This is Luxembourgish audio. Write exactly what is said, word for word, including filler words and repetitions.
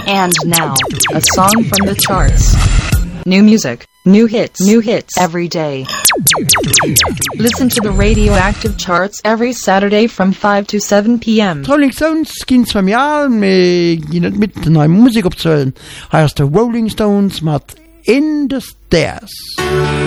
And now, a song from the charts. New music, new hits, new hits every day. Listen to the Radioactive Charts every Saturday from five to seven p.m. Rolling Stones gins vom Jahr, me gehen mit neuer Musik aufzuhören. Heißt der Rolling Stones mit In the Stairs.